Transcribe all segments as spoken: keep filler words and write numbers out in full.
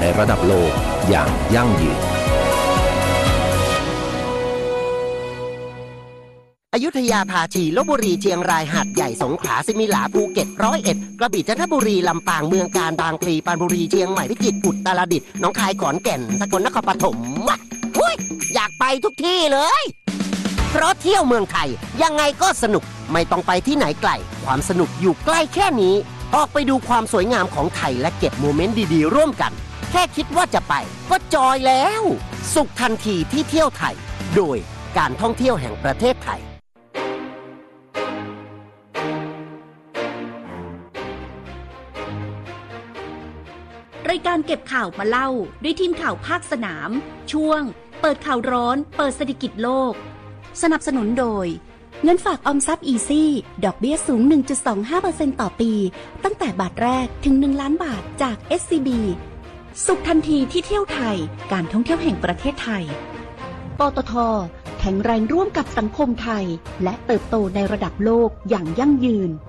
ระดับโลกอย่างยั่งยืนอยุธยาภาชีลพบุรีเชียงรายหาดใหญ่สงขลาสิมิหลาภูเก็ตร้อยเอ็ดกระบี่จันทบุรีลำปางเมืองกาญบางพลีปรานบุรีเชียงใหม่พิจิตรอุตรดิตถ์หนองคายขอนแก่นสกลนครปฐมอุ้ยอยากไปทุกที่เลยเพราะเที่ยวเมืองไทยยังไงก็สนุกไม่ต้องไปที่ไหนไกลความสนุกอยู่ใกล้แค่นี้ออกไปดูความสวยงามของไทยและเก็บโมเมนต์ดีๆร่วมกันแค่คิดว่าจะไปก็จอยแล้วสุขทันทีที่เที่ยวไทยโดยการท่องเที่ยวแห่งประเทศไทยรายการเก็บข่าวมาเล่าด้วยทีมข่าวภาคสนามช่วงเปิดข่าวร้อนเปิดเศรษฐกิจโลกสนับสนุนโดยเงินฝากออมทรัพย์อีซี่ดอกเบี้ยสูง หนึ่งจุดสองห้าเปอร์เซ็นต์ ต่อปีตั้งแต่บาทแรกถึงหนึ่งล้านบาทจาก เอส ซี บี สุขทันทีที่เที่ยวไทยการท่องเที่ยวแห่งประเทศไทยปตท.แข็งแรงร่วมกับสังคมไทยและเติบโตในระดับโลกอย่างยั่งยืน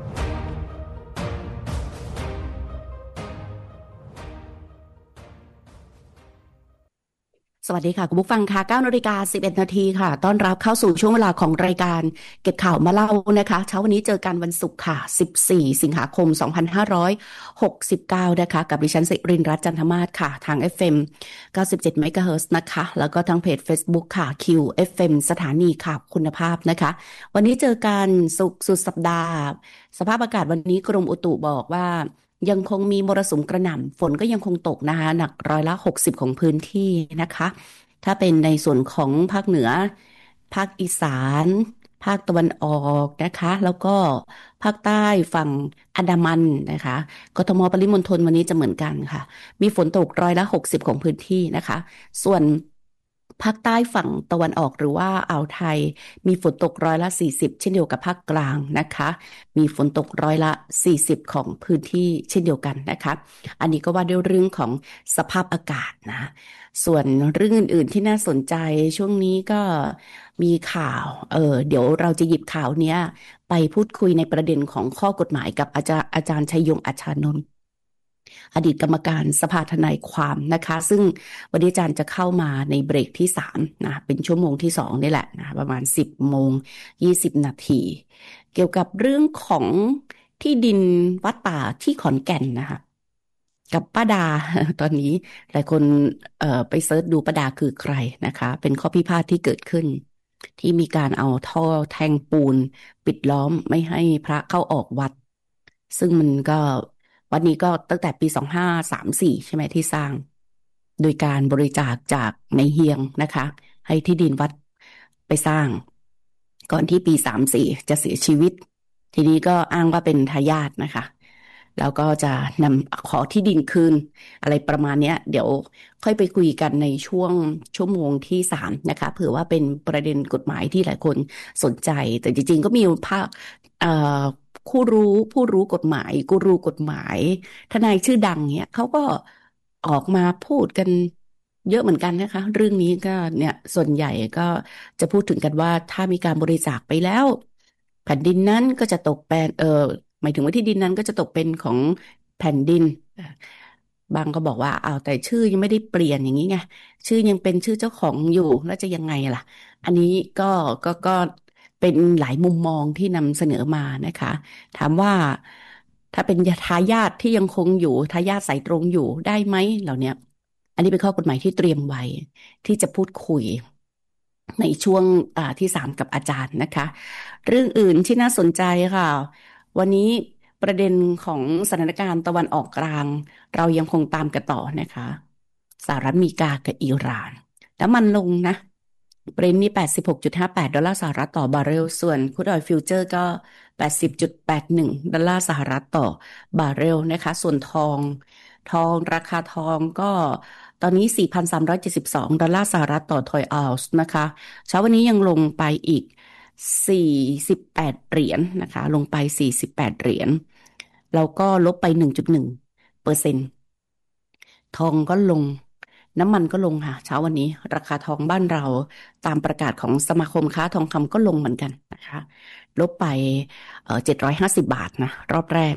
สวัสดีค่ะคุณผู้ฟังค่ะเก้านาฬิกาสิบเอ็ดนาทีค่ะต้อนรับเข้าสู่ช่วงเวลาของรายการเก็บข่าวมาเล่านะคะเช้าวันนี้เจอกันวันศุกร์ค่ะสิบสี่สิงหาคมสองพันห้าร้อยหกสิบเก้านะคะกับดิฉันสิรินทร์รัตน์จันทมาศค่ะทาง เอฟ เอ็ม เก้าสิบเจ็ด เมกะเฮิรตซ์นะคะแล้วก็ทางเพจ Facebook ค่ะ Q เอฟ เอ็ม สถานีข่าวคุณภาพนะคะวันนี้เจอกันศุกร์สุดสัปดาห์สภาพอากาศวันนี้กรมอุตุบอกว่ายังคงมีมรสุมกระหน่ำฝนก็ยังคงตกนะคะหนักร้อยละหกสิบของพื้นที่นะคะถ้าเป็นในส่วนของภาคเหนือภาคอีสานภาคตะวันออกนะคะแล้วก็ภาคใต้ฝั่งอันดามันนะคะกทมปริมณฑลวันนี้จะเหมือนกันค่ะมีฝนตกร้อยละหกสิบของพื้นที่นะคะส่วนภาคใต้ฝั่งตะวันออกหรือว่าอ่าวไทยมีฝนตกร้อยละสี่สิบเช่นเดียวกับภาคกลางนะคะมีฝนตกร้อยละสี่สิบของพื้นที่เช่นเดียวกันนะคะอันนี้ก็ว่าด้วยเรื่องของสภาพอากาศนะส่วนเรื่องอื่นๆที่น่าสนใจช่วงนี้ก็มีข่าวเออเดี๋ยวเราจะหยิบข่าวเนี้ยไปพูดคุยในประเด็นของข้อกฎหมายกับอาจารย์อาจารย์ชัยยงอัชชานนท์อดีตกรรมการสภาทนายความนะคะซึ่งวันนี้อาจารย์จะเข้ามาในเบรกที่สามนะเป็นชั่วโมงที่สองนี่แหละนะประมาณสิบโมงยี่สิบนาทีเกี่ยวกับเรื่องของที่ดินวัดป่าที่ขอนแก่นนะคะกับป้าดาตอนนี้หลายคนเอ่อไปเซิร์ชดูป้าดาคือใครนะคะเป็นข้อพิพาทที่เกิดขึ้นที่มีการเอาท่อแทงปูนปิดล้อมไม่ให้พระเข้าออกวัดซึ่งมันก็วันนี้ก็ตั้งแต่ปีสองพันห้าร้อยสามสิบสี่ใช่ไหมที่สร้างโดยการบริจาคจากในเฮียงนะคะให้ที่ดินวัดไปสร้างก่อนที่ปีสามสิบสี่จะเสียชีวิตทีนี้ก็อ้างว่าเป็นทายาทนะคะแล้วก็จะนำขอที่ดินคืนอะไรประมาณนี้เดี๋ยวค่อยไปคุยกันในช่วงชั่วโมงที่สามนะคะเผื่อว่าเป็นประเด็นกฎหมายที่หลายคนสนใจแต่จริงๆก็มีภาคผู้รู้ผู้รู้กฎหมายกูรูกฎหมายทนายชื่อดังเนี่ยเขาก็ออกมาพูดกันเยอะเหมือนกันนะคะเรื่องนี้ก็เนี่ยส่วนใหญ่ก็จะพูดถึงกันว่าถ้ามีการบริจาคไปแล้วแผ่นดินนั้นก็จะตกเป็นเออหมายถึงว่าที่ดินนั้นก็จะตกเป็นของแผ่นดินบางก็บอกว่าอ้าวแต่ชื่อยังไม่ได้เปลี่ยนอย่างนี้ไงชื่อยังเป็นชื่อเจ้าของอยู่แล้วจะยังไงล่ะอันนี้ก็ก็ก็เป็นหลายมุมมองที่นำเสนอมานะคะถามว่าถ้าเป็นทายาทที่ยังคงอยู่ทายาทสายตรงอยู่ได้ไหมเหล่านี้อันนี้เป็นข้อกฎหมายที่เตรียมไว้ที่จะพูดคุยในช่วงที่สามกับอาจารย์นะคะเรื่องอื่นที่น่าสนใจค่ะวันนี้ประเด็นของสถานการณ์ตะวันออกกลางเรายังคงตามกันต่อนะคะสหรัฐอเมริกากับอิหร่านแล้วมันลงนะเบรนท์นี่ แปดสิบหกจุดห้าแปด ดอลลาร์สหรัฐต่อบาร์เรลส่วนครูดออยล์ฟิวเจอร์ก็ แปดสิบจุดแปดหนึ่ง ดอลลาร์สหรัฐต่อบาร์เรลนะคะส่วนทองทองราคาทองก็ตอนนี้ สี่พันสามร้อยเจ็ดสิบสอง ดอลลาร์สหรัฐต่อทอยออนซ์นะคะเช้าวันนี้ยังลงไปอีกสี่สิบแปดเหรียญ นะคะลงไปสี่สิบแปดเหรียญแล้วก็ลบไป หนึ่งจุดหนึ่งเปอร์เซ็นต์ ทองก็ลงน้ำมันก็ลงค่ะเช้าวันนี้ราคาทองบ้านเราตามประกาศของสมาคมค้าทองคำก็ลงเหมือนกันนะคะลบไปเอ่อเจ็ดร้อยห้าสิบบาทนะรอบแรก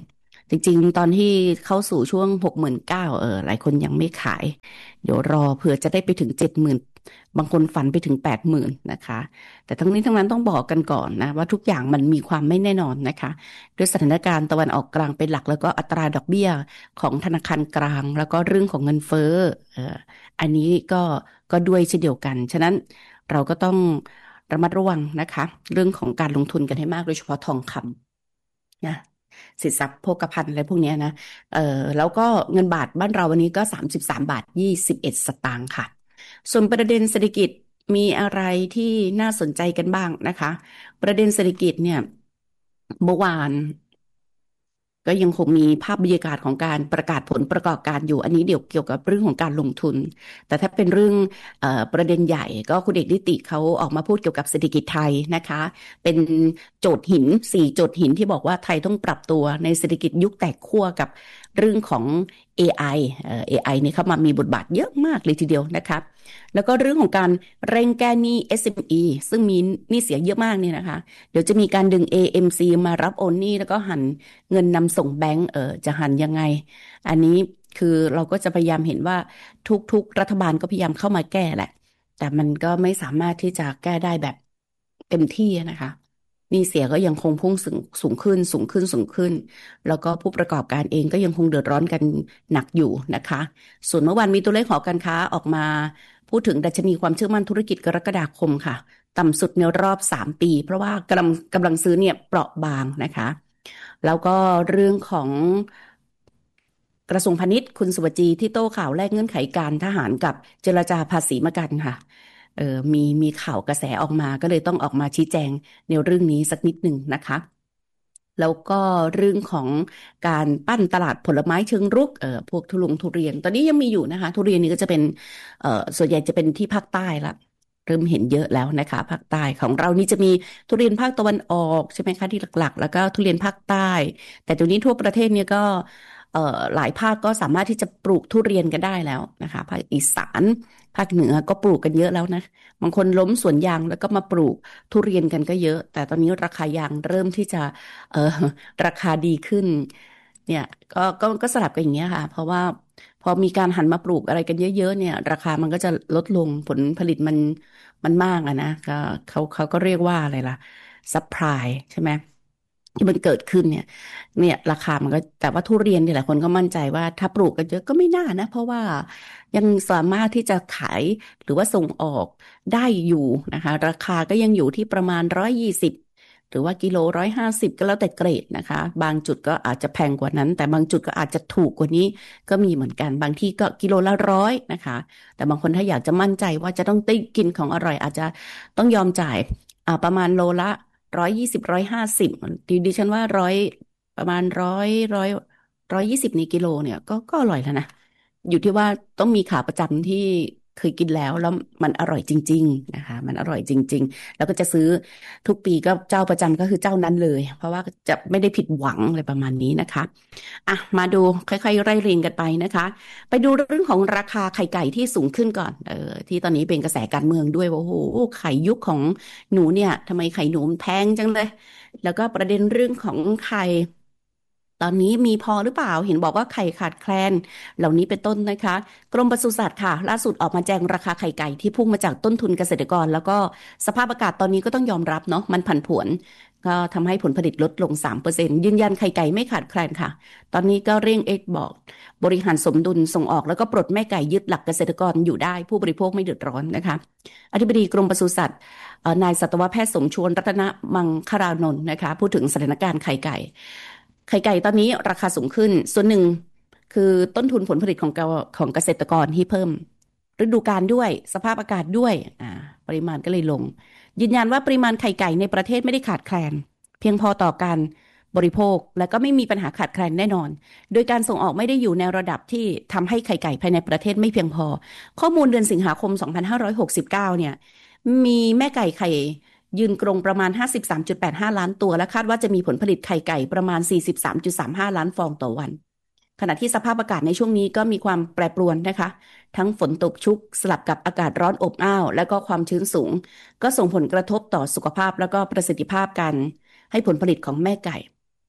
จริงๆตอนที่เข้าสู่ช่วงหกหมื่นเก้าเออหลายคนยังไม่ขายเดี๋ยวรอเผื่อจะได้ไปถึงเจ็ดหมื่นบางคนฝันไปถึงแปดหมื่นนะคะแต่ทั้งนี้ทั้งนั้นต้องบอกกันก่อนนะว่าทุกอย่างมันมีความไม่แน่นอนนะคะด้วยสถานการณ์ตะวันออกกลางเป็นหลักแล้วก็อัตราดอกเบี้ยของธนาคารกลางแล้วก็เรื่องของเงินเฟ้อเอออันนี้ก็ก็ด้วยเช่นเดียวกันฉะนั้นเราก็ต้องระมัดระวังนะคะเรื่องของการลงทุนกันให้มากโดยเฉพาะทองคำนะ สินทรัพย์โภคภัณฑ์อะไรพวกเนี้ยนะเออแล้วก็เงินบาทบ้านเราวันนี้ก็สามสิบสามบาทยี่สิบเอ็ดสตางค์ค่ะส่วนประเด็นเศรษฐกิจมีอะไรที่น่าสนใจกันบ้างนะคะประเด็นเศรษฐกิจเนี่ยเมื่อวานก็ยังคงมีภาพบรรยากาศของการประกาศผลประกอบการอยู่อันนี้เดี๋ยวเกี่ยวกับเรื่องของการลงทุนแต่ถ้าเป็นเรื่องเอ่อประเด็นใหญ่ก็คุณเอกนิติเขาออกมาพูดเกี่ยวกับเศรษฐกิจไทยนะคะเป็นโจทย์หินสี่โจทย์หินที่บอกว่าไทยต้องปรับตัวในเศรษฐกิจยุคแตกขั้วกับเรื่องของ เอ ไอ เอ่อ เอ ไอ เนี่ยเข้ามามีบทบาทเยอะมากเลยทีเดียวนะคะแล้วก็เรื่องของการเร่งแก้หนี้ เอส เอ็ม อี ซึ่งมีหนี้เสียเยอะมากเนี่ยนะคะเดี๋ยวจะมีการดึง เอ เอ็ม ซี มารับโอนหนี้แล้วก็หันเงินนำส่งแบงก์เออจะหันยังไงอันนี้คือเราก็จะพยายามเห็นว่าทุกๆรัฐบาลก็พยายามเข้ามาแก้แหละแต่มันก็ไม่สามารถที่จะแก้ได้แบบเต็มที่นะคะหนี้เสียก็ยังคงพุ่งสูงสูงขึ้นสูงขึ้นสูงขึ้นแล้วก็ผู้ประกอบการเองก็ยังคงเดือดร้อนกันหนักอยู่นะคะส่วนเมื่อวานมีตัวเลขหอการค้าออกมาพูดถึงดัชนีความเชื่อมั่นธุรกิจกรกฎาคมค่ะต่ำสุดในรอบสามปีเพราะว่ากำลังกำลังซื้อเนี่ยเปราะบางนะคะแล้วก็เรื่องของกระทรวงพาณิชย์คุณสุวจีที่โต้ข่าวแลกเงื่อนไขการทหารกับเจรจาภาษีมากันค่ะเออมีมีข่าวกระแสออกมาก็เลยต้องออกมาชี้แจงในเรื่องนี้สักนิดหนึ่งนะคะแล้วก็เรื่องของการปั้นตลาดผลไม้เชิงรุกเอ่อพวกทุลุงทุเรียนตอนนี้ยังมีอยู่นะคะทุเรียนนี่ก็จะเป็นเอ่อส่วนใหญ่จะเป็นที่ภาคใต้ละเริ่มเห็นเยอะแล้วนะคะภาคใต้ของเรานี่จะมีทุเรียนภาคตะวันออกใช่ไหมคะที่หลักๆแล้วก็ทุเรียนภาคใต้แต่เดี๋ยวนี้ทั่วประเทศเนี่ยก็เอ่อหลายภาคก็สามารถที่จะปลูกทุเรียนกันได้แล้วนะคะภาคอีสานภาคเหนือก็ปลูกกันเยอะแล้วนะบางคนล้มสวนยางแล้วก็มาปลูกทุเรียนกันก็เยอะแต่ตอนนี้ราคายางเริ่มที่จะเอ่อราคาดีขึ้นเนี่ยก็ก็ก็สลับกันอย่างเงี้ยค่ะเพราะว่าพอมีการหันมาปลูกอะไรกันเยอะๆเนี่ยราคามันก็จะลดลงผลผลิตมันมันมากอะนะก็เขาเขาก็เรียกว่าอะไรล่ะซัพพลายใช่ไหมที่มันเกิดขึ้นเนี่ยเนี่ยราคามันก็แต่ว่าทุเรียนเนี่ยหลายคนก็มั่นใจว่าถ้าปลูกกันเยอะก็ไม่น่านะเพราะว่ายังสามารถที่จะขายหรือว่าส่งออกได้อยู่นะคะราคาก็ยังอยู่ที่ประมาณร้อยยี่สิบหรือว่ากิโลร้อยห้าสิบก็แล้วแต่เกรดนะคะบางจุดก็อาจจะแพงกว่านั้นแต่บางจุดก็อาจจะถูกกว่านี้ก็มีเหมือนกันบางที่ก็กิโลละร้อยนะคะแต่บางคนถ้าอยากจะมั่นใจว่าจะต้องได้กินของอร่อยอาจจะต้องยอมจ่ายอ่าประมาณโลละร้อยยี่สิบร้อยห้าสิบดิดิฉันว่าร้อยประมาณร้อยร้อยร้อยยี่สิบในกิโลเนี่ยก็ก็อร่อยแล้วนะอยู่ที่ว่าต้องมีขาประจำที่เคยกินแล้วแล้วมันอร่อยจริงๆนะคะมันอร่อยจริงๆแล้วก็จะซื้อทุกปีก็เจ้าประจำก็คือเจ้านั้นเลยเพราะว่าจะไม่ได้ผิดหวังอะไรประมาณนี้นะคะอ่ะมาดูค่อยๆไล่เรียงกันไปนะคะไปดูเรื่องของราคาไข่ไก่ที่สูงขึ้นก่อนเออที่ตอนนี้เป็นกระแสการเมืองด้วยว่าโอ้โหไข่ยุคของหนูเนี่ยทำไมไข่หนูมันแพงจังเลยแล้วก็ประเด็นเรื่องของไข่ตอนนี้มีพอหรือเปล่าเห็นบอกว่าไข่ขาดแคลนเหล่านี้เป็นต้นนะคะกรมปศุสัตว์ค่ะล่าสุดออกมาแจ้งราคาไข่ไก่ที่พุ่งมาจากต้นทุนเกษตรกรแล้วก็สภาพอากาศตอนนี้ก็ต้องยอมรับเนาะมันผันผวนก็ทำให้ผลผลิตลดลงสามเปอร์เซ็นต์ยืนยันไข่ไก่ไม่ขาดแคลนค่ะตอนนี้ก็เร่งเอ็กบอกบริหารสมดุลส่งออกแล้วก็ปลดแม่ไก่ยึดหลักเกษตรกรอยู่ได้ผู้บริโภคไม่เดือดร้อนนะคะอธิบดีกรมปศุสัตว์เอ่อนายสัตวแพทย์สมชวนรัตนมังคารานนท์นะคะพูดถึงสถานการณ์ไข่ไก่ไข่ไก่ตอนนี้ราคาสูงขึ้นส่วนหนึ่งคือต้นทุนผลผลิตของเกของเกษตรกรที่เพิ่มฤดูกาลด้วยสภาพอากาศด้วยอ่าปริมาณก็เลยลงยืนยันว่าปริมาณไข่ไก่ในประเทศไม่ได้ขาดแคลนเพียงพอต่อการบริโภคและก็ไม่มีปัญหาขาดแคลนแน่นอนโดยการส่งออกไม่ได้อยู่ในระดับที่ทำให้ไข่ไก่ภายในประเทศไม่เพียงพอข้อมูลเดือนสิงหาคมสองพันห้าร้อยหกสิบเก้าเนี่ยมีแม่ไก่ไข่ยืนกรงประมาณ ห้าสิบสามจุดแปดห้า ล้านตัวและคาดว่าจะมีผลผลิตไข่ไก่ประมาณ สี่สิบสามจุดสามห้า ล้านฟองต่อวันขณะที่สภาพอากาศในช่วงนี้ก็มีความแปรปรวนนะคะทั้งฝนตกชุกสลับกับอากาศร้อนอบอ้าวและก็ความชื้นสูงก็ส่งผลกระทบต่อสุขภาพแล้วก็ประสิทธิภาพการให้ผลผลิตของแม่ไก่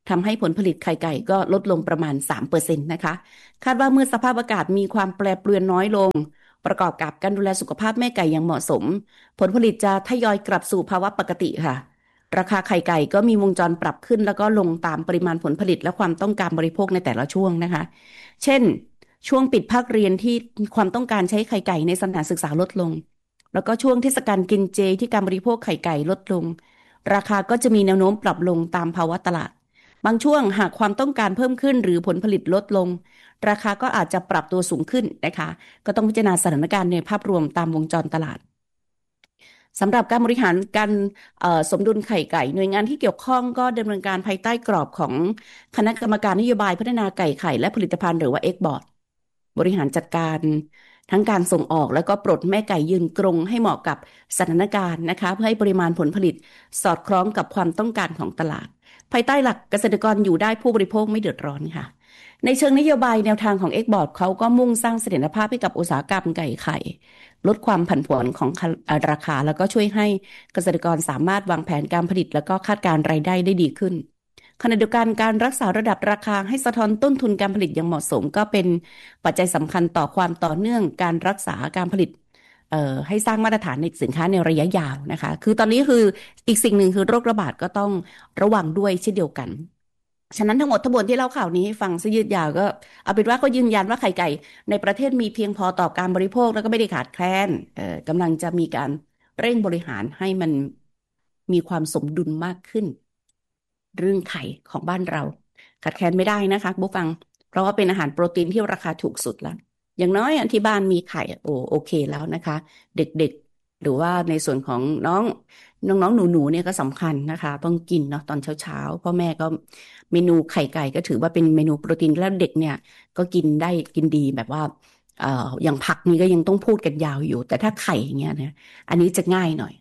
ทำให้ผลผลิตไข่ไก่ก็ลดลงประมาณ สามเปอร์เซ็นต์ นะคะคาดว่าเมื่อสภาพอากาศมีความแปรปรวนน้อยลงประกอบกับการดูแลสุขภาพแม่ไก่อย่างเหมาะสมผลผลิตจะทยอยกลับสู่ภาวะปกติค่ะราคาไข่ไก่ก็มีวงจรปรับขึ้นแล้วก็ลงตามปริมาณผลผลิตและความต้องการบริโภคในแต่ละช่วงนะคะเช่นช่วงปิดภาคเรียนที่ความต้องการใช้ไข่ไก่ในสถานศึกษาลดลงแล้วก็ช่วงเทศกาลกินเจที่การบริโภคไข่ไก่ลดลงราคาก็จะมีแนวโน้มปรับลงตามภาวะตลาดบางช่วงหากความต้องการเพิ่มขึ้นหรือผลผลิตลดลงราคาก็อาจจะปรับตัวสูงขึ้นนะคะก็ต้องพิจารณาสถานการณ์ในภาพรวมตามวงจรตลาดสำหรับการบริหารการสมดุลไข่ไก่หน่วยงานที่เกี่ยวข้องก็ดำเนินการภายใต้กรอบของคณะกรรมการนโยบายพัฒนาไก่ไข่และผลิตภัณฑ์หรือว่า เอ็กซ์ บอร์ด บริหารจัดการทั้งการส่งออกแล้วก็ปลดแม่ไก่ยืนกรงให้เหมาะกับสถานการณ์นะคะเพื่อให้ปริมาณผลผลิตสอดคล้องกับความต้องการของตลาดภายใต้หลักเกษตรกรอยู่ได้ผู้บริโภคไม่เดือดร้อนค่ะในเชิงนโยบายแนวทางของ เอ็กซ์ บอร์ด เขาก็มุ่งสร้างเสถียรภาพให้กับอุตสาหกรรมไก่ไข่ลดความผันผวนของราคาแล้วก็ช่วยให้เกษตรกรสามารถวางแผนการผลิตแล้วก็คาดการณ์รายได้ได้ดีขึ้นขณะเดียวกันการรักษาระดับราคาให้สะท้อนต้นทุนการผลิตอย่างเหมาะสมก็เป็นปัจจัยสำคัญต่อความต่อเนื่องการรักษาการผลิตเอ่อให้สร้างมาตรฐานในสินค้าในระยะยาวนะคะคือตอนนี้คืออีกสิ่งหนึ่งคือโรคระบาดก็ต้องระวังด้วยเช่นเดียวกันฉะนั้นทั้งหมดทั้งมวลที่เล่าข่าวนี้ให้ฟังซะยืดยาวก็เอาเป็นว่าก็ยืนยันว่าไข่ไก่ในประเทศมีเพียงพอต่อการบริโภคแล้วก็ไม่ได้ขาดแคลนเอ่อกำลังจะมีการเร่งบริหารให้มันมีความสมดุลมากขึ้นเรื่องไข่ของบ้านเราขาดแคลนไม่ได้นะคะผู้ฟังเพราะว่าเป็นอาหารโปรตีนที่ราคาถูกสุดแล้วอย่างน้อยที่บ้านมีไข่โอโอเคแล้วนะคะเด็กๆหรือว่าในส่วนของน้องน้องๆหนูๆเนี่ยก็สำคัญนะคะต้องกินเนาะตอนเช้าๆพ่อแม่ก็เมนูไข่ไก่ก็ถือว่าเป็นเมนูโปรตีนแล้วเด็กเนี่ยก็กินได้กินดีแบบว่าเอ่ออย่างผักนี่ก็ยังต้องพูดกันยาวอยู่แต่ถ้าไข่อย่างเงี้ยนะอันนี้จะง่ายหน่อย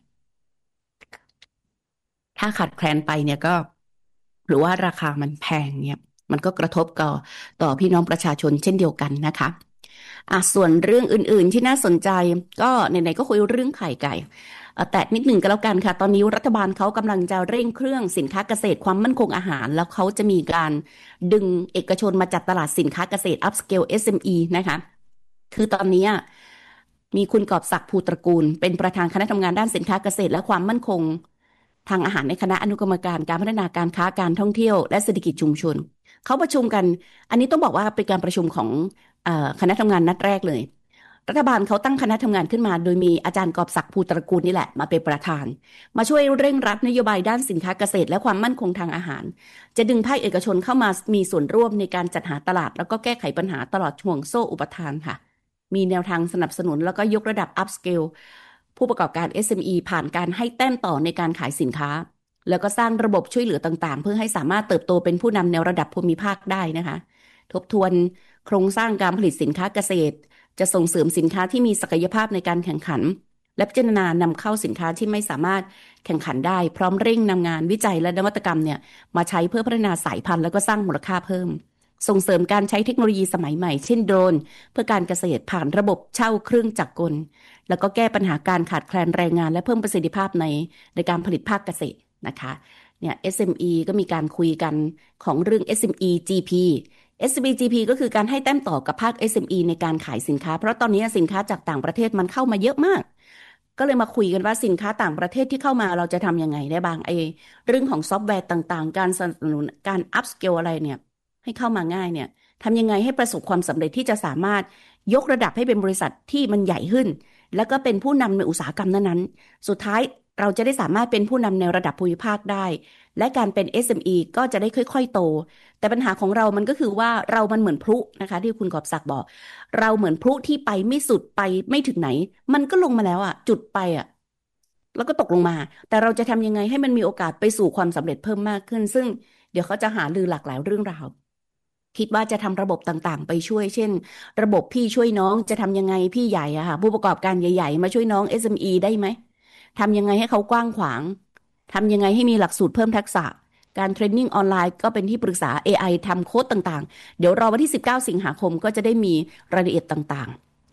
ถ้าขาดแคลนไปเนี่ยก็หรือว่าราคามันแพงเนี่ยมันก็กระทบต่อต่อพี่น้องประชาชนเช่นเดียวกันนะคะอ่ะส่วนเรื่องอื่นๆที่น่าสนใจก็ไหนๆก็คุยเรื่องไข่ไก่แต่นิดหนึ่งก็แล้วกันค่ะตอนนี้รัฐบาลเขากำลังจะเร่งเครื่องสินค้าเกษตรความมั่นคงอาหารแล้วเขาจะมีการดึงเอกชนมาจัดตลาดสินค้าเกษตร Upscale เอส เอ็ม อี นะคะคือตอนนี้มีคุณกอบศักดิ์ภูตระกูลเป็นประธานคณะทำงานด้านสินค้าเกษตรและความมั่นคงทางอาหารในคณะอนุกรรมการการพัฒนาการค้าการท่องเที่ยวและเศรษฐกิจชุมชนเขาประชุมกันอันนี้ต้องบอกว่าเป็นการประชุมของเอ่อคณะทำงานนัดแรกเลยรัฐบาลเขาตั้งคณะทำงานขึ้นมาโดยมีอาจารย์กอบศักดิ์ภูตระกูลนี่แหละมาเป็นประธานมาช่วยเร่งรัดนโยบายด้านสินค้าเกษตรและความมั่นคงทางอาหารจะดึงภาคเอกชนเข้ามามีส่วนร่วมในการจัดหาตลาดแล้วก็แก้ไขปัญหาตลอดช่วงโซ่อุปทานค่ะมีแนวทางสนับสนุนแล้วก็ยกระดับ upscale ผู้ประกอบการ เอส เอ็ม อี ผ่านการให้แต้มต่อในการขายสินค้าแล้วก็สร้างระบบช่วยเหลือต่างๆเพื่อให้สามารถเติบโตเป็นผู้นำในระดับภูมิภาคได้นะคะทบทวนโครงสร้างการผลิตสินค้าเกษตรจะส่งเสริมสินค้าที่มีศักยภาพในการแข่งขันและพิจารณานำเข้าสินค้าที่ไม่สามารถแข่งขันได้พร้อมเร่งนำงานวิจัยและนวัตกรรมเนี่ยมาใช้เพื่อพัฒนาสายพันธุ์แล้วก็สร้างมูลค่าเพิ่มส่งเสริมการใช้เทคโนโลยีสมัยใหม่เช่นโดรนเพื่อการเกษตรผ่านระบบเช่าเครื่องจักรกลแล้วก็แก้ปัญหาการขาดแคลนแรงงานและเพิ่มประสิทธิภาพในในการผลิตภาคเกษตรนะคะเนี่ย เอส เอ็ม อี ก็มีการคุยกันของเรื่อง เอส เอ็ม อี จี พี เอส เอ็ม อี จี พี ก็คือการให้แต้มต่อกับภาค เอส เอ็ม อี ในการขายสินค้าเพราะตอนนี้สินค้าจากต่างประเทศมันเข้ามาเยอะมากก็เลยมาคุยกันว่าสินค้าต่างประเทศที่เข้ามาเราจะทำยังไงได้บ้างไอ้เรื่องของซอฟต์แวร์ต่างๆการสนับสนุนการ upscale อะไรเนี่ยให้เข้ามาง่ายเนี่ยทำยังไงให้ประสบความสำเร็จที่จะสามารถยกระดับให้เป็นบริษัทที่มันใหญ่ขึ้นแล้วก็เป็นผู้นำในอุตสาหกรรมนั้นๆสุดท้ายเราจะได้สามารถเป็นผู้นำในระดับภูมิภาคได้และการเป็น เอส เอ็ม อี ก็จะได้ค่อยๆโตแต่ปัญหาของเรามันก็คือว่าเรามันเหมือนพลุนะคะที่คุณกอบศักดิ์บอกเราเหมือนพลุที่ไปไม่สุดไปไม่ถึงไหนมันก็ลงมาแล้วอ่ะจุดไปอ่ะแล้วก็ตกลงมาแต่เราจะทำยังไงให้มันมีโอกาสไปสู่ความสำเร็จเพิ่มมากขึ้นซึ่งเดี๋ยวเขาจะหารือหลากหลายเรื่องราวคิดว่าจะทำระบบต่างๆไปช่วยเช่นระบบพี่ช่วยน้องจะทำยังไงพี่ใหญ่อะค่ะผู้ประกอบการใหญ่ๆมาช่วยน้อง เอส เอ็ม อี ได้ไหมทำยังไงให้เขากว้างขวางทำยังไงให้มีหลักสูตรเพิ่มทักษะการเทรนนิ่งออนไลน์ก็เป็นที่ปรึกษา เอ ไอ ทำโค้ดต่างๆเดี๋ยวรอวันที่สิบเก้าสิงหาคมก็จะได้มีรายละเอียดต่าง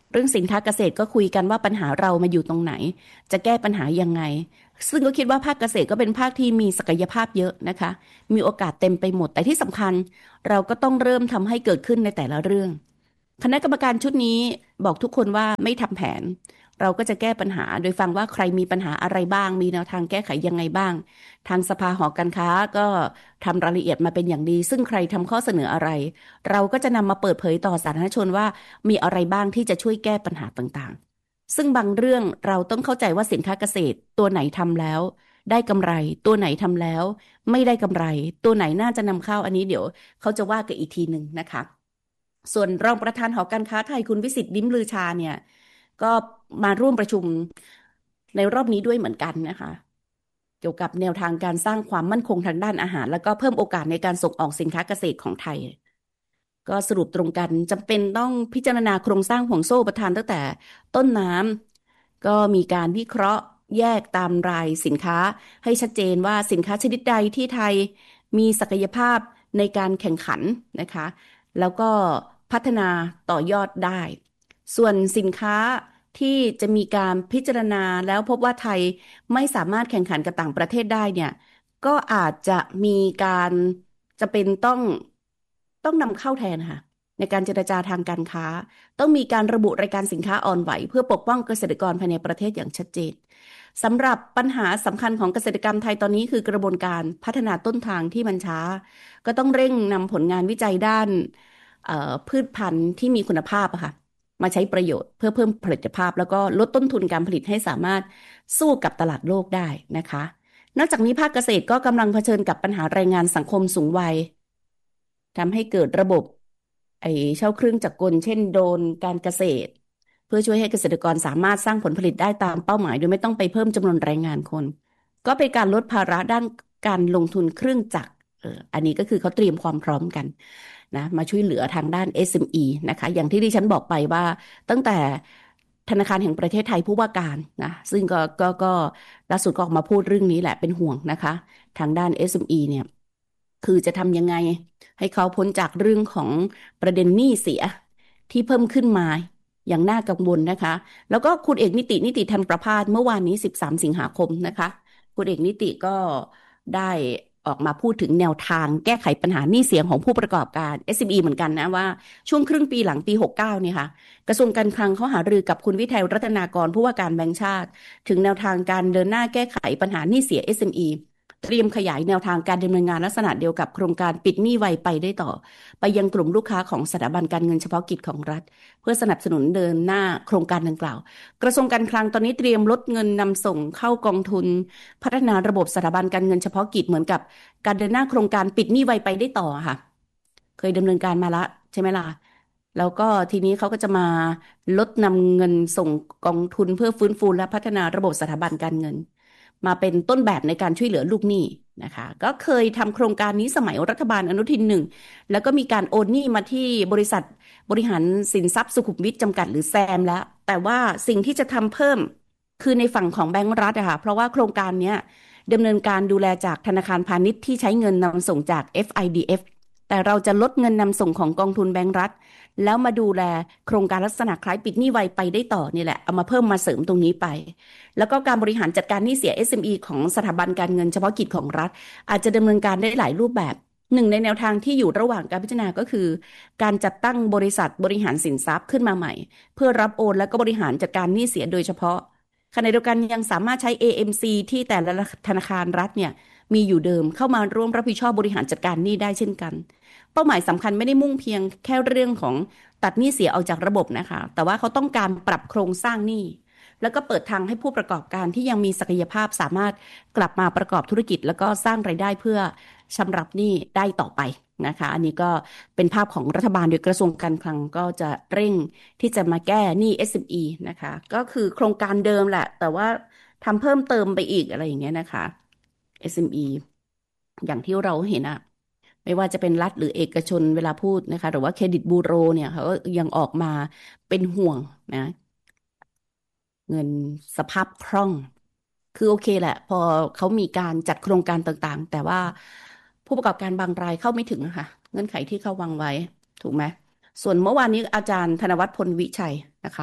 เรื่องสินค้าเกษตรก็คุยกันว่าปัญหาเรามาอยู่ตรงไหนจะแก้ปัญหายังไงซึ่งก็คิดว่าภาคเกษตรก็เป็นภาคที่มีศักยภาพเยอะนะคะมีโอกาสเต็มไปหมดแต่ที่สำคัญเราก็ต้องเริ่มทำให้เกิดขึ้นในแต่ละเรื่องคณะกรรมการชุดนี้บอกทุกคนว่าไม่ทำแผนเราก็จะแก้ปัญหาโดยฟังว่าใครมีปัญหาอะไรบ้างมีแนวทางแก้ไขยังไงบ้างทางสภาหอการค้าก็ทำรายละเอียดมาเป็นอย่างดีซึ่งใครทำข้อเสนออะไรเราก็จะนำมาเปิดเผยต่อสาธารณชนว่ามีอะไรบ้างที่จะช่วยแก้ปัญหาต่างๆซึ่งบางเรื่องเราต้องเข้าใจว่าสินค้าเกษตรตัวไหนทำแล้วได้กำไรตัวไหนทำแล้วไม่ได้กำไรตัวไหนน่าจะนำเข้าอันนี้เดี๋ยวเขาจะว่ากันอีกทีหนึ่งนะคะส่วนรองประธานหอการค้าไทยคุณวิสิตลิ้มลือชาเนี่ยก็มาร่วมประชุมในรอบนี้ด้วยเหมือนกันนะคะเกี่ยวกับแนวทางการสร้างความมั่นคงทางด้านอาหารแล้วก็เพิ่มโอกาสในการส่งออกสินค้าเกษตรของไทยก็สรุปตรงกันจำเป็นต้องพิจารณาโครงสร้างห่วงโซ่อุปทานตั้งแต่ต้นน้ำก็มีการวิเคราะห์แยกตามรายสินค้าให้ชัดเจนว่าสินค้าชนิดใดที่ไทยมีศักยภาพในการแข่งขันนะคะแล้วก็พัฒนาต่อยอดได้ ส่วนสินค้าที่จะมีการพิจารณาแล้วพบว่าไทยไม่สามารถแข่งขันกับต่างประเทศได้เนี่ยก็อาจจะมีการจะเป็นต้องต้องนำเข้าแทนค่ะในการเจรจาทางการค้าต้องมีการระบุรายการสินค้าอ่อนไหวเพื่อปกป้องเกษตรกรภายในประเทศอย่างชัดเจนสำหรับปัญหาสำคัญของเกษตรกรรมไทยตอนนี้คือกระบวนการพัฒนาต้นทางที่มันช้าก็ต้องเร่งนำผลงานวิจัยด้านพืชพันธุ์ที่มีคุณภาพอะค่ะมาใช้ประโยชน์เพื่อเพิ่มผลิตภาพแล้วก็ลดต้นทุนการผลิตให้สามารถสู้กับตลาดโลกได้นะคะนอกจากนี้ภาคเกษตรก็กำลังเผชิญกับปัญหาแรงงานสังคมสูงวัยทำให้เกิดระบบไอ้เช่าเครื่องจักรกลเช่นโดรนการเกษตรเพื่อช่วยให้เกษตรกรสามารถสร้างผลผลิตได้ตามเป้าหมายโดยไม่ต้องไปเพิ่มจำนวนแรงงานคนก็เป็นการลดภาระด้านการลงทุนเครื่องจักรเอออันนี้ก็คือเขาเตรียมความพร้อมกันนะมาช่วยเหลือทางด้าน เอส เอ็ม อี นะคะอย่างที่ดิฉันบอกไปว่าตั้งแต่ธนาคารแห่งประเทศไทยผู้ว่าการนะซึ่งก็ก็ก็ล่าสุดก็ออกมาพูดเรื่องนี้แหละเป็นห่วงนะคะทางด้าน เอส เอ็ม อี เนี่ยคือจะทำยังไงให้เขาพ้นจากเรื่องของประเด็นหนี้เสียที่เพิ่มขึ้นมาอย่างน่ากังวลนะคะแล้วก็คุณเอกนิตินิติธรรมประภาสเมื่อวานนี้สิบสามสิงหาคมนะคะคุณเอกนิติก็ได้ออกมาพูดถึงแนวทางแก้ไขปัญหาหนี้เสียของผู้ประกอบการ เอส เอ็ม อี เหมือนกันนะว่าช่วงครึ่งปีหลังปีหกสิบเก้าเนี่ยค่ะกระทรวงการคลังเขาหารือกับคุณวิทัยรัตนากรผู้ว่าการแบงก์ชาติถึงแนวทางการเดินหน้าแก้ไขปัญหาหนี้เสีย เอส เอ็ม อี เตรียมขยายแนวทางการดำเนินงานลักษณะเดียวกับโครงการปิดหนี้ไวไปได้ต่อไปยังกลุ่มลูกค้าของสถาบันการเงินเฉพาะกิจของรัฐเพื่อสนับสนุนเดินหน้าโครงการดังกล่าวกระทรวงการคลังตอนนี้เตรียมลดเงินนำส่งเข้ากองทุนพัฒนาระบบสถาบันการเงินเฉพาะกิจเหมือนกับการเดินหน้าโครงการปิดหนี้ไวไปได้ต่อค่ะเคยดำเนินการมาละใช่ไหมล่ะแล้วก็ทีนี้เขาก็จะมาลดนำเงินส่งกองทุนเพื่อฟื้นฟูและพัฒนาระบบสถาบันการเงินมาเป็นต้นแบบในการช่วยเหลือลูกหนี้นะคะก็เคยทำโครงการนี้สมัยรัฐบาลอนุทินหนึ่งแล้วก็มีการโอนหนี้มาที่บริษัทบริหารสินทรัพย์สุขุมวิทจำกัดหรือแซมแล้วแต่ว่าสิ่งที่จะทำเพิ่มคือในฝั่งของแบงก์รัฐอะค่ะเพราะว่าโครงการนี้ดำเนินการดูแลจากธนาคารพาณิชย์ที่ใช้เงินนำส่งจาก เอฟ ไอ ดี เอฟ แต่เราจะลดเงินนำส่งของกองทุนแบงก์รัฐแล้วมาดูแลโครงการลักษณะคล้ายปิดหนี้ไวไปได้ต่อนี่แหละเอามาเพิ่มมาเสริมตรงนี้ไปแล้วก็การบริหารจัดการหนี้เสีย เอส เอ็ม อี ของสถาบันการเงินเฉพาะกิจของรัฐอาจจะดำเนินการได้หลายรูปแบบหนึ่งในแนวทางที่อยู่ระหว่างการพิจารณาก็คือการจัดตั้งบริษัทบริหารสินทรัพย์ขึ้นมาใหม่เพื่อรับโอนและก็บริหารจัดการหนี้เสียโดยเฉพาะขณะเดียวกันยังสามารถใช้ เอ เอ็ม ซี ที่แต่ละธนาคารรัฐเนี่ยมีอยู่เดิมเข้ามาร่วมรับผิดชอบบริหารจัดการหนี้ได้เช่นกันเป้าหมายสำคัญไม่ได้มุ่งเพียงแค่เรื่องของตัดหนี้เสียออกจากระบบนะคะแต่ว่าเขาต้องการปรับโครงสร้างหนี้แล้วก็เปิดทางให้ผู้ประกอบการที่ยังมีศักยภาพสามารถกลับมาประกอบธุรกิจแล้วก็สร้างรายได้เพื่อชำระหนี้ได้ต่อไปนะคะอันนี้ก็เป็นภาพของรัฐบาลโดยกระทรวงการคลังก็จะเร่งที่จะมาแก้หนี้ เอส เอ็ม อี นะคะก็คือโครงการเดิมแหละแต่ว่าทำเพิ่มเติมไปอีกอะไรอย่างเงี้ยนะคะ เอส เอ็ม อี อย่างที่เราเห็นอะไม่ว่าจะเป็นรัฐหรือเอกชนเวลาพูดนะคะหรือว่าเครดิตบูโรเนี่ยเขาก็ยังออกมาเป็นห่วงนะเงินสภาพคล่องคือโอเคแหละพอเขามีการจัดโครงการต่างๆแต่ว่าผู้ประกอบการบางรายเข้าไม่ถึงนะคะเงื่อนไขที่เขาวางไว้ถูกไหมส่วนเมื่อวานนี้อาจารย์ธนวัฒน์พลวิชัยนะคะ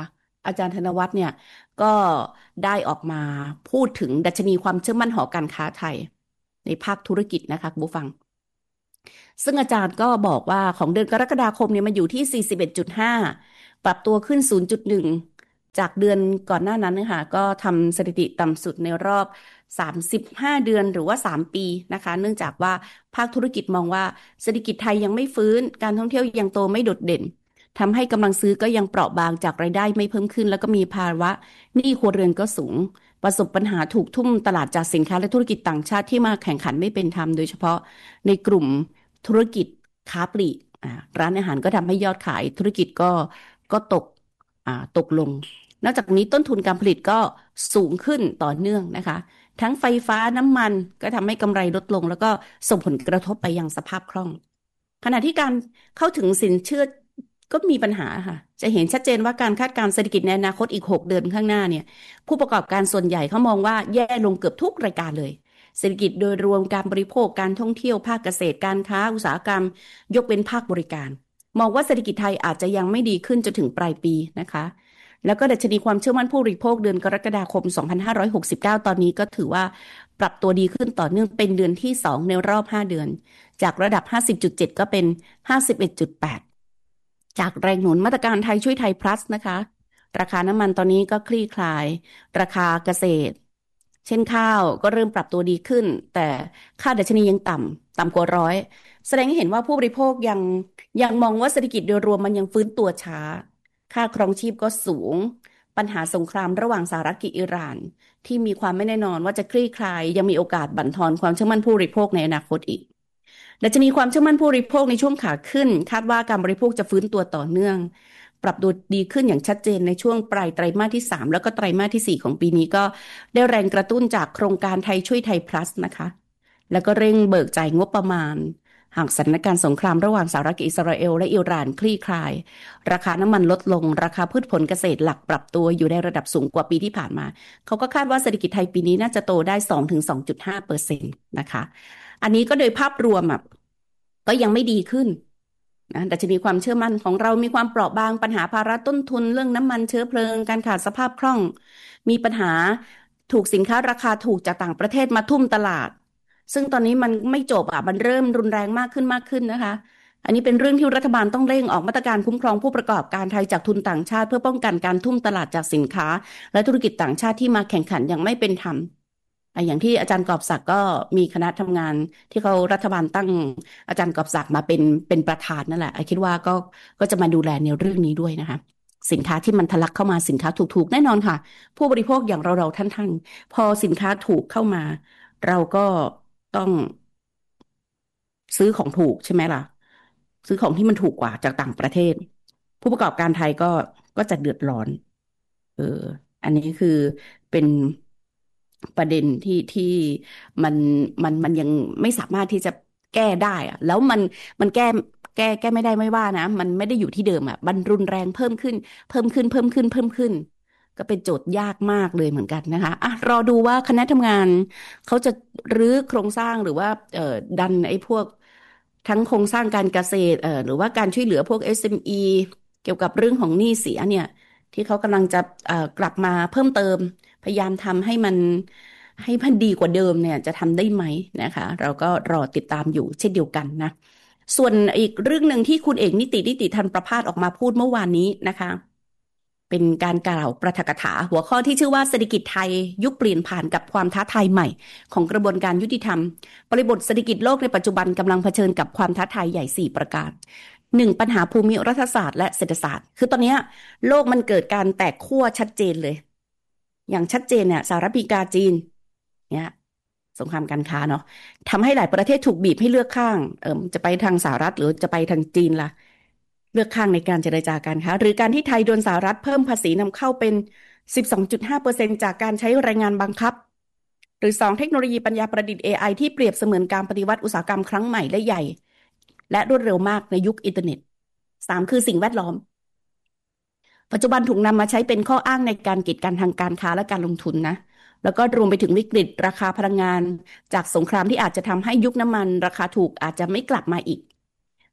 อาจารย์ธนวัฒน์เนี่ยก็ได้ออกมาพูดถึงดัชนีความเชื่อมั่นหอการค้าไทยในภาคธุรกิจนะคะคุณผู้ฟังซึ่งอาจารย์ก็บอกว่าของเดือนกรกฎาคมเนี่ยมันอยู่ที่ สี่สิบเอ็ดจุดห้า ปรับตัวขึ้น ศูนย์จุดหนึ่ง จากเดือนก่อนหน้านั้นนะคะก็ทำสถิติต่ำสุดในรอบสามสิบห้าเดือนหรือว่าสามปีนะคะเนื่องจากว่าภาคธุรกิจมองว่าเศรษฐกิจไทยยังไม่ฟื้นการท่องเที่ยวยังโตไม่โดดเด่นทำให้กำลังซื้อก็ยังเปราะบางจากรายได้ไม่เพิ่มขึ้นแล้วก็มีภาวะหนี้ครัวเรือนก็สูงประสบปัญหาถูกทุ่มตลาดจากสินค้าและธุรกิจต่างชาติที่มาแข่งขันไม่เป็นธรรมโดยเฉพาะในกลุ่มธุรกิจค้าปลีกอ่าร้านอาหารก็ทำให้ยอดขายธุรกิจก็ก็ตกอ่าตกลงนอกจากนี้ต้นทุนการผลิตก็สูงขึ้นต่อเนื่องนะคะทั้งไฟฟ้าน้ำมันก็ทำให้กำไรลดลงแล้วก็ส่งผลกระทบไปยังสภาพคล่องขณะที่การเข้าถึงสินเชื่อก็มีปัญหาค่ะจะเห็นชัดเจนว่าการคาดการณ์เศรษฐกิจในอนาคตอีกหกเดือนข้างหน้าเนี่ยผู้ประกอบการส่วนใหญ่เขามองว่าแย่ลงเกือบทุกรายการเลยเศรษฐกิจโดยรวมการบริโภคการท่องเที่ยวภาคเกษตรการค้าอุตสาหกรรมยกเว้นภาคบริการมองว่าเศรษฐกิจไทยอาจจะยังไม่ดีขึ้นจนถึงปลายปีนะคะแล้วก็ดัชนีความเชื่อมั่นผู้บริโภคเดือนกรกฎาคมสองพันห้าร้อยหกสิบเก้าตอนนี้ก็ถือว่าปรับตัวดีขึ้นต่อเนื่องเป็นเดือนที่สองในรอบห้าเดือนจากระดับ ห้าสิบจุดเจ็ด ก็เป็น ห้าสิบเอ็ดจุดแปด จากแรงหนุนมาตรการไทยช่วยไทย plus นะคะราคาน้ำมันตอนนี้ก็คลี่คลายราคาเกษตรเช่นข้าวก็เริ่มปรับตัวดีขึ้นแต่ค่าดัชนียังต่ำต่ำกว่าร้อยแสดงให้เห็นว่าผู้บริโภคยังยังมองว่าเศรษฐกิจโดยรวมมันยังฟื้นตัวช้าค่าครองชีพก็สูงปัญหาสงครามระหว่างสหรัฐกับอิหร่านที่มีความไม่แน่นอนว่าจะคลี่คลายยังมีโอกาสบั่นทอนความเชื่อมั่นผู้บริโภคในอนาคตอีกดัชนีความเชื่อมั่นผู้บริโภคในช่วงขาขึ้นคาดว่าการบริโภคจะฟื้นตัวต่อเนื่องปรับตัวดีขึ้นอย่างชัดเจนในช่วงปลายไตรมาสที่สามแล้วก็ไตรมาสที่สี่ของปีนี้ก็ได้แรงกระตุ้นจากโครงการไทยช่วยไทย plus นะคะแล้วก็เร่งเบิกจ่ายงบประมาณหากสถานการณ์สงครามระหว่างสหรัฐกับอิสราเอลและอิหร่านคลี่คลายราคาน้ำมันลดลงราคาพืชผลเกษตรหลักปรับตัวอยู่ในระดับสูงกว่าปีที่ผ่านมาเขาก็คาดว่าเศรษฐกิจไทยปีนี้น่าจะโตได้ สองถึงสองจุดห้าเปอร์เซ็นต์ นะคะอันนี้ก็โดยภาพรวมอ่ะก็ยังไม่ดีขึ้นนะดัชนีความเชื่อมั่นของเรามีความเปราะบางปัญหาภาระต้นทุนเรื่องน้ำมันเชื้อเพลิงการขาดสภาพคล่องมีปัญหาถูกสินค้าราคาถูกจากต่างประเทศมาทุ่มตลาดซึ่งตอนนี้มันไม่จบอ่ะมันเริ่มรุนแรงมากขึ้นมากขึ้นนะคะอันนี้เป็นเรื่องที่รัฐบาลต้องเร่งออกมาตรการคุ้มครองผู้ประกอบการไทยจากทุนต่างชาติเพื่อป้องกันการทุ่มตลาดจากสินค้าและธุรกิจต่างชาติที่มาแข่งขันอย่างไม่เป็นธรรมอย่างที่อาจารย์กอบศักดิ์ก็มีคณะทำงานที่เขารัฐบาลตั้งอาจารย์กอบศักดิ์มาเป็นเป็นประธานนั่นแหละไอคิดว่าก็ก็จะมาดูแลในเรื่องนี้ด้วยนะคะสินค้าที่มันทะลักเข้ามาสินค้าถูกๆแน่นอนค่ะผู้บริโภคอย่างเราเราท่านๆพอสินค้าถูกเข้ามาเราก็ต้องซื้อของถูกใช่ไหมล่ะซื้อของที่มันถูกกว่าจากต่างประเทศผู้ประกอบการไทยก็ก็จะเดือดร้อนเอออันนี้คือเป็นประเด็นที่ที่มันมันมันยังไม่สามารถที่จะแก้ได้อะแล้วมันมันแก้แก้แก้ไม่ได้ไม่ว่านะมันไม่ได้อยู่ที่เดิมอะมันรุนแรงเพิ่มขึ้นเพิ่มขึ้นเพิ่มขึ้นเพิ่มขึ้นก็เป็นโจทย์ยากมากเลยเหมือนกันนะคะอ่ะรอดูว่าคณะทำงานเขาจะรื้อโครงสร้างหรือว่าเอ่อดันไอ้พวกทั้งโครงสร้างการเกษตรเอ่อหรือว่าการช่วยเหลือพวก เอส เอ็ม อี เกี่ยวกับเรื่องของหนี้เสียเนี่ยที่เขากำลังจะเอ่อกลับมาเพิ่มเติมพยายามทำให้มันให้มันดีกว่าเดิมเนี่ยจะทำได้ไหมนะคะเราก็รอติดตามอยู่เช่นเดียวกันนะส่วนอีกเรื่องหนึ่งที่คุณเอกนิตินิติธรรมประภาสออกมาพูดเมื่อวานนี้นะคะเป็นการกล่าวปาฐกถาหัวข้อที่ชื่อว่าเศรษฐกิจไทยยุคเปลี่ยนผ่านกับความท้าทายใหม่ของกระบวนการยุติธรรมบริบทเศรษฐกิจโลกในปัจจุบันกำลังเผชิญกับความท้าทายใหญ่สี่ประการหนึ่งปัญหาภูมิรัฐศาสตร์และเศรษฐศาสตร์คือตอนนี้โลกมันเกิดการแตกขั้วชัดเจนเลยอย่างชัดเจนเนี่ยสหรัฐอเมริกาจีนเนี่ยสงครามการค้าเนาะทำให้หลายประเทศถูกบีบให้เลือกข้างเออจะไปทางสหรัฐหรือจะไปทางจีนล่ะเลือกข้างในการเจรจาการค้าหรือการที่ไทยโดนสหรัฐเพิ่มภาษีนำเข้าเป็น สิบสองจุดห้าเปอร์เซ็นต์ จากการใช้แรงงานบังคับหรือสองเทคโนโลยีปัญญาประดิษฐ์ เอ ไอ ที่เปรียบเสมือนการปฏิวัติอุตสาหกรรมครั้งใหม่และใหญ่และรวดเร็วมากในยุคอินเทอร์เน็ตสามคือสิ่งแวดล้อมปัจจุบันถูกนำมาใช้เป็นข้ออ้างในการกีดกันทางการค้าและการลงทุนนะแล้วก็รวมไปถึงวิกฤตราคาพลังงานจากสงครามที่อาจจะทำให้ยุคน้ำมันราคาถูกอาจจะไม่กลับมาอีก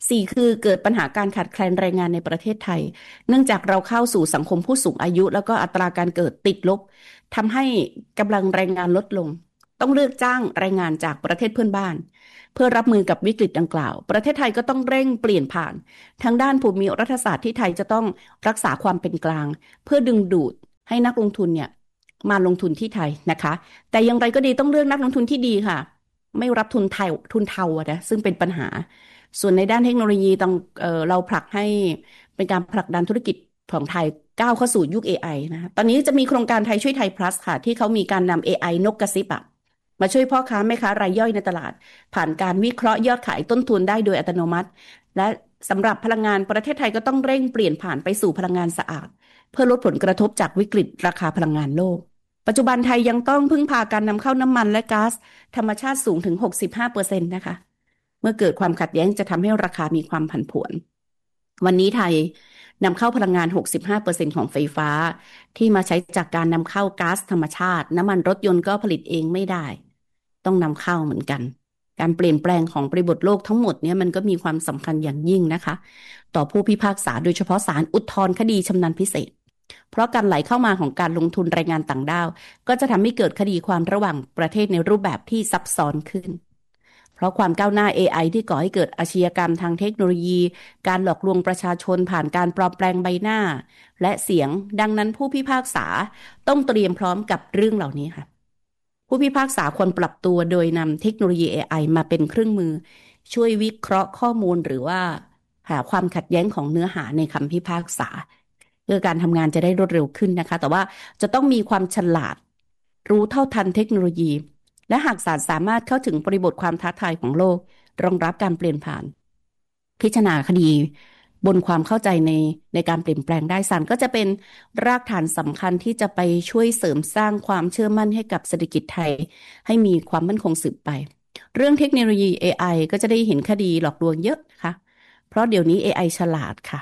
สี่คือเกิดปัญหาการขาดแคลนแรงงานในประเทศไทยเนื่องจากเราเข้าสู่สังคมผู้สูงอายุแล้วก็อัตราการเกิดติดลบทำให้กำลังแรงงานลดลงต้องเลือกจ้างแรงงานจากประเทศเพื่อนบ้านเพื่อรับมือกับวิกฤตดังกล่าวประเทศไทยก็ต้องเร่งเปลี่ยนผ่านทางด้านภูมิรัฐศาสตร์ที่ไทยจะต้องรักษาความเป็นกลางเพื่อดึงดูดให้นักลงทุนเนี่ยมาลงทุนที่ไทยนะคะแต่อย่างไรก็ดีต้องเลือกนักลงทุนที่ดีค่ะไม่รับทุนไทยทุนเทาอะนะซึ่งเป็นปัญหาส่วนในด้านเทคโนโลยีต้องเออเราผลักให้เป็นการผลักดันธุรกิจของไทยก้าวเข้าสู่ยุค เอ ไอ นะคะตอนนี้จะมีโครงการไทยช่วยไทย plus ค่ะที่เขามีการนำ เอ ไอ นกกระซิบอะมาช่วยพ่อค้าแม่ค้ารายย่อยในตลาดผ่านการวิเคราะห์ยอดขายต้นทุนได้โดยอัตโนมัติและสำหรับพลังงานประเทศไทยก็ต้องเร่งเปลี่ยนผ่านไปสู่พลังงานสะอาดเพื่อลดผลกระทบจากวิกฤตราคาพลังงานโลกปัจจุบันไทยยังต้องพึ่งพาการนำเข้าน้ำมันและก๊าซธรรมชาติสูงถึง หกสิบห้าเปอร์เซ็นต์ นะคะเมื่อเกิดความขัดแย้งจะทำให้ราคามีความผันผวนวันนี้ไทยนำเข้าพลังงาน หกสิบห้าเปอร์เซ็นต์ ของไฟฟ้าที่มาใช้จากการนำเข้าก๊าซธรรมชาติน้ำมันรถยนต์ก็ผลิตเองไม่ได้ต้องนำเข้าเหมือนกันการเปลี่ยนแปลงของบริบทโลกทั้งหมดเนี่ยมันก็มีความสำคัญอย่างยิ่งนะคะต่อผู้พิพากษาโดยเฉพาะศาลอุทธรณ์คดีชำนาญพิเศษเพราะการไหลเข้ามาของการลงทุนแรงงานต่างด้าวก็จะทำให้เกิดคดีความระหว่างประเทศในรูปแบบที่ซับซ้อนขึ้นเพราะความก้าวหน้า เอ ไอ ที่ก่อให้เกิดอาชญากรรมทางเทคโนโลยีการหลอกลวงประชาชนผ่านการปลอมแปลงใบหน้าและเสียงดังนั้นผู้พิพากษาต้องเตรียมพร้อมกับเรื่องเหล่านี้ค่ะผู้พิพากษาควรปรับตัวโดยนำเทคโนโลยี เอ ไอ มาเป็นเครื่องมือช่วยวิเคราะห์ข้อมูลหรือว่าหาความขัดแย้งของเนื้อหาในคำพิพากษาเพื่อการทำงานจะได้รวดเร็วขึ้นนะคะแต่ว่าจะต้องมีความฉลาดรู้เท่าทันเทคโนโลยีและหากศาลสามารถเข้าถึงบริบทความท้าทายของโลกรองรับการเปลี่ยนผ่านพิจารณาคดีบนความเข้าใจในในการเปลี่ยนแปลงได้ศาลก็จะเป็นรากฐานสำคัญที่จะไปช่วยเสริมสร้างความเชื่อมั่นให้กับเศรษฐกิจไทยให้มีความมั่นคงสืบไปเรื่องเทคโนโลยี เอ ไอ ก็จะได้เห็นคดีหลอกลวงเยอะนะคะเพราะเดี๋ยวนี้ เอ ไอ ฉลาดค่ะ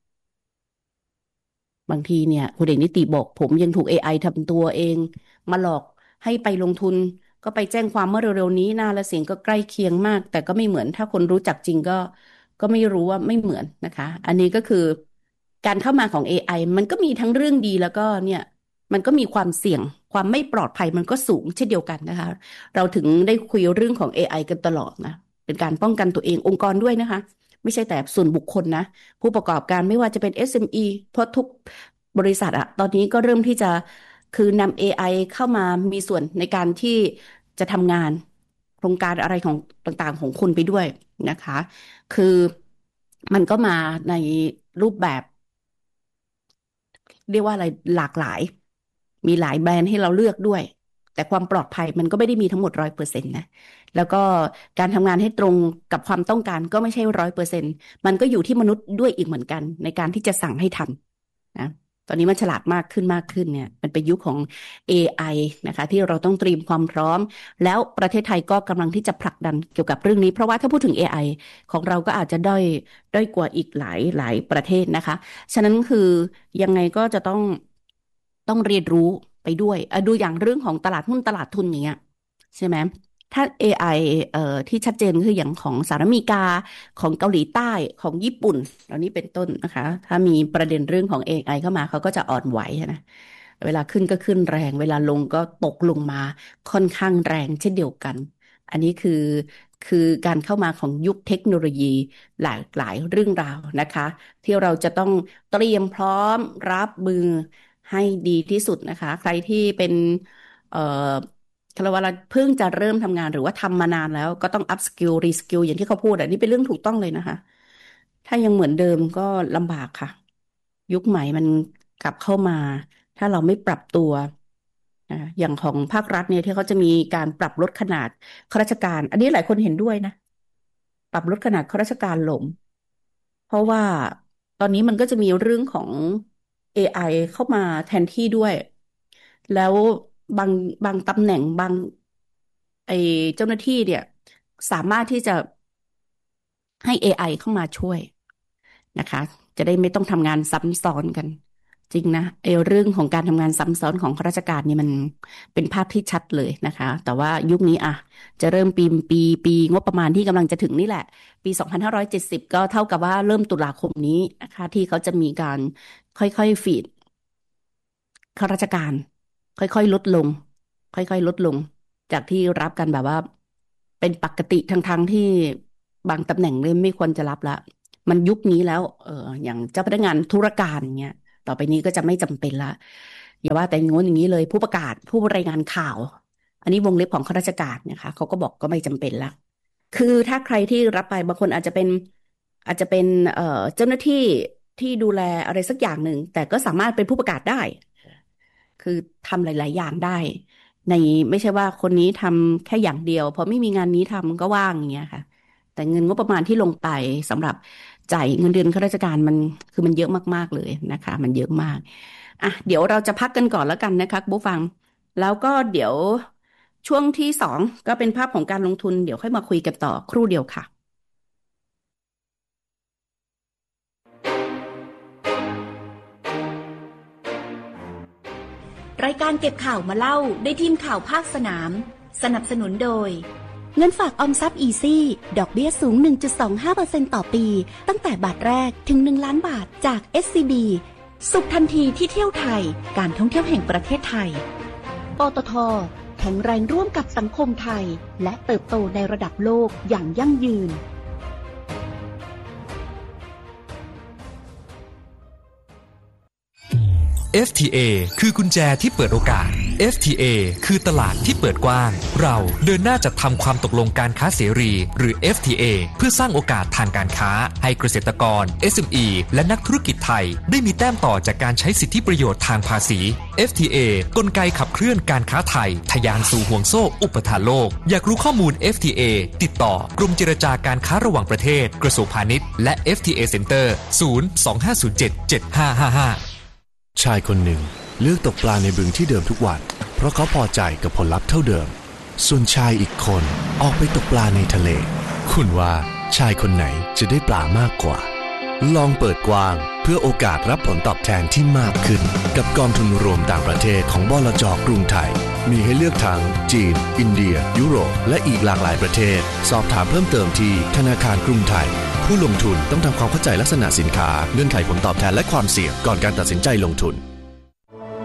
บางทีเนี่ยคุณเอกนิติบอกผมยังถูก เอ ไอ ทำตัวเองมาหลอกให้ไปลงทุนก็ไปแจ้งความเมื่อเร็วๆนี้หน้าและเสียงก็ใกล้เคียงมากแต่ก็ไม่เหมือนถ้าคนรู้จักจริงก็ก็ไม่รู้ว่าไม่เหมือนนะคะอันนี้ก็คือการเข้ามาของ เอ ไอ มันก็มีทั้งเรื่องดีแล้วก็เนี่ยมันก็มีความเสี่ยงความไม่ปลอดภัยมันก็สูงเช่นเดียวกันนะคะเราถึงได้คุยเรื่องของ เอ ไอ กันตลอดนะเป็นการป้องกันตัวเององค์กรด้วยนะคะไม่ใช่แต่ส่วนบุคคลนะผู้ประกอบการไม่ว่าจะเป็น เอส เอ็ม อี เพราะทุกบริษัทอะตอนนี้ก็เริ่มที่จะคือนำ เอ ไอ เข้ามามีส่วนในการที่จะทำงานโครงการอะไรของต่างๆของคุณไปด้วยนะคะคือมันก็มาในรูปแบบเรียกว่าอะไรหลากหลายมีหลายแบรนด์ให้เราเลือกด้วยแต่ความปลอดภัยมันก็ไม่ได้มีทั้งหมดร้อยเปอร์เซ็นต์นะแล้วก็การทำงานให้ตรงกับความต้องการก็ไม่ใช่ร้อยเปอร์เซ็นต์มันก็อยู่ที่มนุษย์ด้วยอีกเหมือนกันในการที่จะสั่งให้ทำนะ ตอนนี้มันฉลาดมากขึ้นมากขึ้นเนี่ยมันเป็นยุคของ เอ ไอ นะคะที่เราต้องเตรียมความพร้อมแล้วประเทศไทยก็กำลังที่จะผลักดันเกี่ยวกับเรื่องนี้เพราะว่าถ้าพูดถึง เอ ไอ ของเราก็อาจจะด้อยด้อยกว่าอีกหลายหลายประเทศนะคะฉะนั้นคือยังไงก็จะต้องต้องเรียนรู้ไปด้วยอ่ะดูอย่างเรื่องของตลาดหุ้นตลาดทุนอย่างเงี้ยใช่ไหมถ้า เอ ไอ เอ่อที่ชัดเจนคืออย่างของสหรัฐอเมริกาของเกาหลีใต้ของญี่ปุ่นเหล่านี้เป็นต้นนะคะถ้ามีประเด็นเรื่องของ เอ ไอ เข้ามาเขาก็จะอ่อนไหวนะเวลาขึ้นก็ขึ้นแรงเวลาลงก็ตกลงมาค่อนข้างแรงเช่นเดียวกันอันนี้คือคือการเข้ามาของยุคเทคโนโลยีหลากหลายเรื่องราวนะคะที่เราจะต้องเตรียมพร้อมรับมือให้ดีที่สุดนะคะใครที่เป็นเอ่อ เราว่าเราเพิ่งจะเริ่มทำงานหรือว่าทำมานานแล้วก็ต้อง up skill re skill อย่างที่เขาพูดอันนี้เป็นเรื่องถูกต้องเลยนะคะถ้ายังเหมือนเดิมก็ลำบากค่ะยุคใหม่มันกลับเข้ามาถ้าเราไม่ปรับตัวนะอย่างของภาครัฐเนี่ยที่เขาจะมีการปรับลดขนาดข้าราชการอันนี้หลายคนเห็นด้วยนะปรับลดขนาดข้าราชการลงเพราะว่าตอนนี้มันก็จะมีเรื่องของ เอ ไอ เข้ามาแทนที่ด้วยแล้วบางบางตำแหน่งบาง ไอ้เจ้าหน้าที่เนี่ยสามารถที่จะให้ เอ ไอ เข้ามาช่วยนะคะจะได้ไม่ต้องทำงานซ้ำซ้อนกันจริงนะไอ้เรื่องของการทำงานซ้ำซ้อนของข้าราชการนี่มันเป็นภาพที่ชัดเลยนะคะแต่ว่ายุคนี้อ่ะจะเริ่มปีปีปีงบประมาณที่กำลังจะถึงนี่แหละปีสองพันห้าร้อยเจ็ดสิบก็เท่ากับว่าเริ่มตุลาคมนี้นะคะที่เขาจะมีการค่อยๆฟีดข้าราชการค่อยๆลดลงค่อยๆลดลงจากที่รับกันแบบว่าเป็นปกติทั้งๆที่บางตำแหน่งเลยไม่ควรจะรับละมันยุคนี้แล้วเอออย่างเจ้าพนักงานธุรการเงี้ยต่อไปนี้ก็จะไม่จำเป็นละอย่าว่าแต่งนอย่างนี้เลยผู้ประกาศผู้รายงานข่าวอันนี้วงเล็บของข้าราชการนะคะเขาก็บอกก็ไม่จำเป็นละคือถ้าใครที่รับไปบางคนอาจจะเป็นอาจจะเป็นเอ่อเจ้าหน้าที่ที่ดูแลอะไรสักอย่างหนึ่งแต่ก็สามารถเป็นผู้ประกาศได้คือทำหลายๆอย่างได้ในไม่ใช่ว่าคนนี้ทำแค่อย่างเดียวพอไม่มีงานนี้ทำก็ว่างอย่างเงี้ยค่ะแต่เงินงบประมาณที่ลงไปสำหรับจ่ายเงินเดือนข้าราชการมันคือมันเยอะมากๆเลยนะคะมันเยอะมากอ่ะเดี๋ยวเราจะพักกันก่อนแล้วกันนะคะผู้ฟังแล้วก็เดี๋ยวช่วงที่สองก็เป็นภาพของการลงทุนเดี๋ยวค่อยมาคุยกันต่อครู่เดียวค่ะรายการเก็บข่าวมาเล่าได้ทีมข่าวภาคสนามสนับสนุนโดยเงินฝากออมทรัพย์อีซี่ดอกเบี้ยสูง หนึ่งจุดสองห้าเปอร์เซ็นต์ ต่อปีตั้งแต่บาทแรกถึงหนึ่งล้านบาทจาก เอส ซี บี สุขทันทีที่เที่ยวไทยการท่องเที่ยวแห่งประเทศไทยปตท.แข็งแรงร่วมกับสังคมไทยและเติบโตในระดับโลกอย่างยั่งยืนเอฟ ที เอ คือกุญแจที่เปิดโอกาส เอฟ ที เอ คือตลาดที่เปิดกว้างเราเดินหน้าจัดทำความตกลงการค้าเสรีหรือ เอฟ ที เอ เพื่อสร้างโอกาสทางการค้าให้เกษตรกร เอส เอ็ม อี และนักธุรกิจไทยได้มีแต้มต่อจากการใช้สิทธิประโยชน์ทางภาษี เอฟ ที เอ กลไกขับเคลื่อนการค้าไทยทะยานสู่ห่วงโซ่อุปทานโลกอยากรู้ข้อมูล เอฟ ที เอ ติดต่อกรมเจรจาการค้าระหว่างประเทศกระทรวงพาณิชย์และ เอฟ ที เอ Center ศูนย์ สอง ห้า ศูนย์ เจ็ด เจ็ด ห้า ห้า ห้าชายคนหนึ่งเลือกตกปลาในบึงที่เดิมทุกวันเพราะเขาพอใจกับผลลัพธ์เท่าเดิมส่วนชายอีกคนออกไปตกปลาในทะเลคุณว่าชายคนไหนจะได้ปลามากกว่าลองเปิดกว้างเพื่อโอกาสรับผลตอบแทนที่มากขึ้นกับกองทุนรวมต่างประเทศของบลจ.กรุงไทยมีให้เลือกทั้งจีนอินเดียยุโรปและอีกหลากหลายประเทศสอบถามเพิ่มเติมที่ธนาคารกรุงไทยผู้ลงทุนต้องทำความเข้าใจลักษณะสินค้าเงื่อนไขผลตอบแทนและความเสี่ยงก่อนการตัดสินใจลงทุน